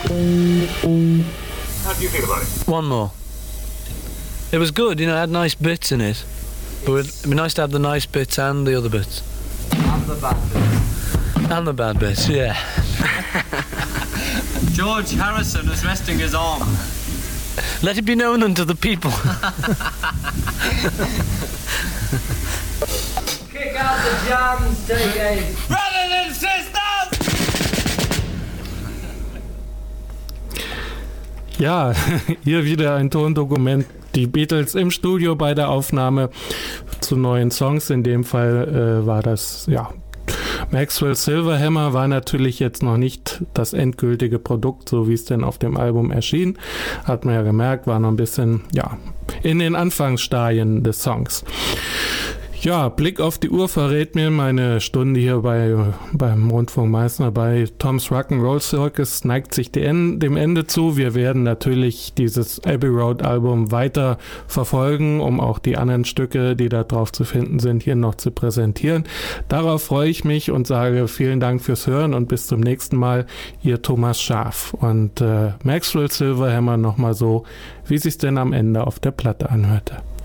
How do you feel about it? One more. It was good, you know, it had nice bits in it. But it'd be nice to have the nice bits and the other bits. And the bad bits. And the bad bits, yeah. George Harrison is resting his arm. Let it be known unto the people. Kick out the jams, take Brothers and sisters! Ja, hier wieder ein Tondokument. Die Beatles im Studio bei der Aufnahme zu neuen Songs. In dem Fall war das, ja, Maxwell Silverhammer war natürlich jetzt noch nicht das endgültige Produkt, so wie es denn auf dem Album erschien. Hat man ja gemerkt, war noch ein bisschen, ja, in den Anfangsstadien des Songs. Ja, Blick auf die Uhr verrät mir, meine Stunde hier beim Rundfunk Meißner bei Tom's Rock'n'Roll Circus neigt sich dem Ende zu. Wir werden natürlich dieses Abbey Road Album weiter verfolgen, um auch die anderen Stücke, die da drauf zu finden sind, hier noch zu präsentieren. Darauf freue ich mich und sage vielen Dank fürs Hören und bis zum nächsten Mal. Ihr Thomas Schaaf und Maxwell Silverhammer nochmal so, wie sich's denn am Ende auf der Platte anhörte.